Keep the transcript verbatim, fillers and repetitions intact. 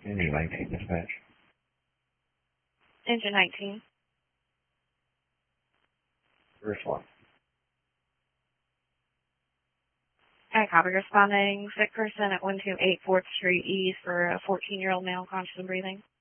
Engine nineteen, dispatch. Engine nineteen. First one. I copy, responding. Sick person at one two eight fourth Street East for a fourteen-year-old male, conscious and breathing.